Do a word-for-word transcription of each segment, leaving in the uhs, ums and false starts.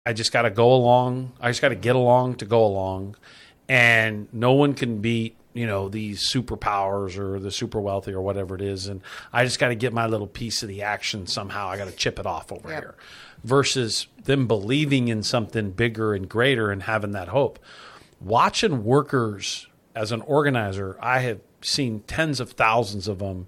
I just got to go along. I just got to get along to go along. And no one can beat, you know, these superpowers or the super wealthy or whatever it is. And I just got to get my little piece of the action somehow. I got to chip it off over yep. here. Versus them believing in something bigger and greater and having that hope. Watching workers as an organizer, I have seen tens of thousands of them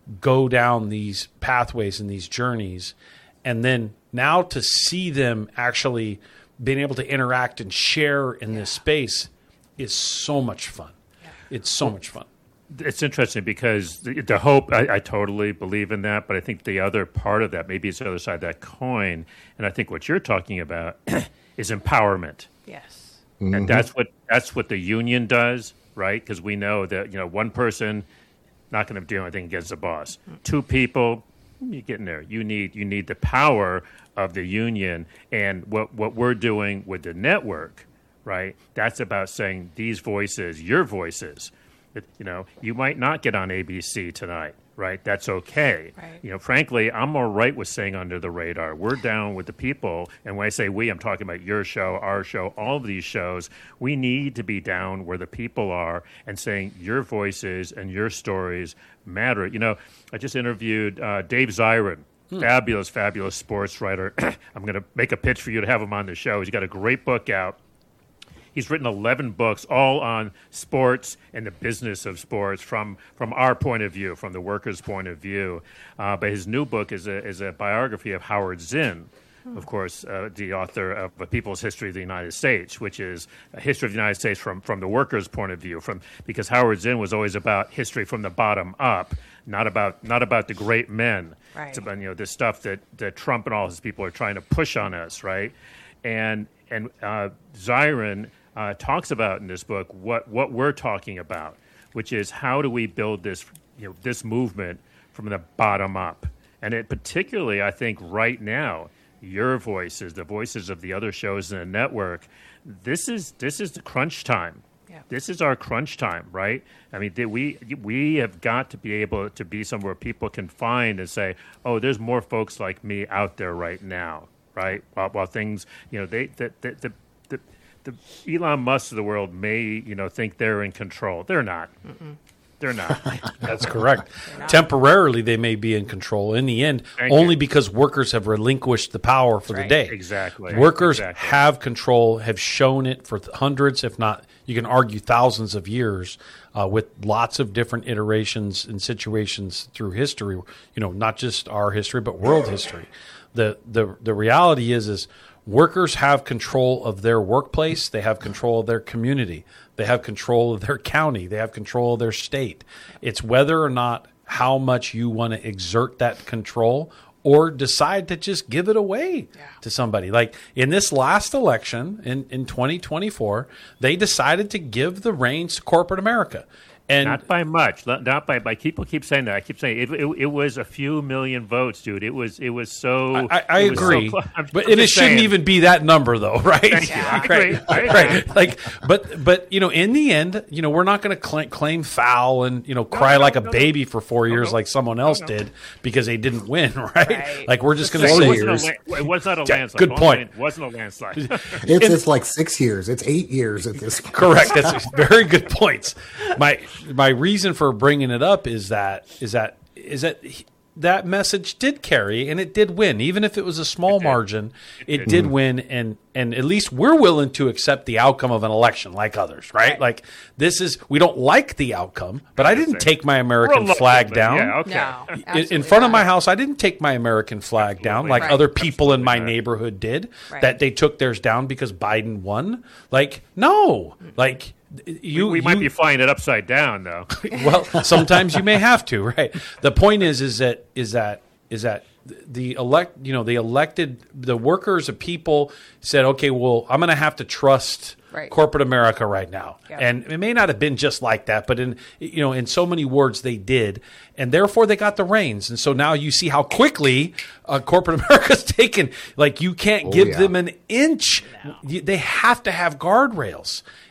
go down these pathways and these journeys. And then now to see them actually being able to interact and share in yeah. this space is so much fun. Yeah. It's so much fun. It's interesting because the, the hope, I, I totally believe in that, but I think the other part of that, maybe it's the other side of that coin, and I think what you're talking about is empowerment. Yes. Mm-hmm. And that's what that's what the union does, right? Because we know that, you know, one person not going to do anything against the boss. Mm-hmm. Two people, you're getting there. You need you need the power of the union, and what what we're doing with the network, right? That's about saying these voices, your voices. You know, you might not get on A B C tonight, right? That's okay. Right. You know, frankly, I'm all right with saying under the radar. We're down with the people. And when I say we, I'm talking about your show, our show, all of these shows. We need to be down where the people are and saying your voices and your stories matter. You know, I just interviewed uh, Dave Zirin, hmm. fabulous, fabulous sports writer. I'm going to make a pitch for you to have him on the show. He's got a great book out. He's written eleven books, all on sports and the business of sports from, from our point of view, from the workers' point of view. Uh, but his new book is a, is a biography of Howard Zinn, hmm. of course, uh, the author of A People's History of the United States, which is a history of the United States from, from the workers' point of view, from because Howard Zinn was always about history from the bottom up, not about not about the great men. Right. It's about, you know, this stuff that, that Trump and all his people are trying to push on us, right? And and uh, Zirin Uh, talks about in this book what, what we're talking about, which is how do we build this, you know, this movement from the bottom up. And it particularly, I think, right now, your voices, the voices of the other shows in the network, this is this is the crunch time. Yeah. This is our crunch time, right? I mean, we we have got to be able to be somewhere people can find and say, oh, there's more folks like me out there right now, right? While, while things, you know, they the the, the the the Elon Musk of the world may, you know, think they're in control. They're not. Mm-mm. They're not. That's correct. Temporarily, they may be in control. In the end, Thank only you. because workers have relinquished the power for That's the right. day. Exactly. Workers exactly. have control, have shown it for hundreds, if not, you can argue thousands of years, uh, with lots of different iterations and situations through history. You know, not just our history, but world history. The the the reality is is. Workers have control of their workplace. They have control of their community. They have control of their county. They have control of their state. It's whether or not how much you want to exert that control or decide to just give it away yeah. to somebody. Like in this last election in, in twenty twenty-four, they decided to give the reins to corporate America. And not by much, not by by. People keep saying that. I keep saying it. It, it was a few million votes, dude. It was it was so. I, I it was agree, so I'm, but I'm and it saying. shouldn't even be that number, though, right? Thank you. I agree. Right. I agree. right. Like, but but you know, in the end, you know, we're not going to cl- claim foul and you know cry no, no, like a no, baby no. for four years no, like someone else no. did because they didn't win, right? right. Like we're just going to It say wasn't, a, la- it was not a landslide. Good point. It wasn't a landslide. It's it's like six years. It's eight years at this point. Correct. That's very good points. My my reason for bringing it up is that is that is that he, that message did carry and it did win, even if it was a small it margin. It, it did, did win, and and at least we're willing to accept the outcome of an election, like others, right? right. Like this is we don't like the outcome, but I didn't take my American Reluctant, flag down. Yeah, okay. No, In, in front not. of my house, I didn't take my American flag down like Right. other people in my Absolutely not. neighborhood did. Right. That they took theirs down because Biden won. Like no, like. You, we we you, might be flying it upside down, though. well, sometimes you may have to, right? The point is, is that is that is that the elect, you know, the elected, the workers, the people said, okay, well, I'm going to have to trust right. corporate America right now, yeah. and it may not have been just like that, but in you know, in so many words, they did, and therefore they got the reins, and so now you see how quickly uh, corporate America's taken. Like you can't Oh, give yeah. them an inch; you, they have to have guardrails.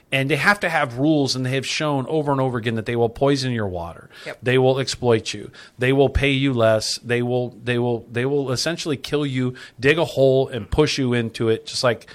And they have to have rules, and they have shown over and over again that they will poison your water. Yep. They will exploit you. They will pay you less. They will they will they will essentially kill you, dig a hole and push you into it, just like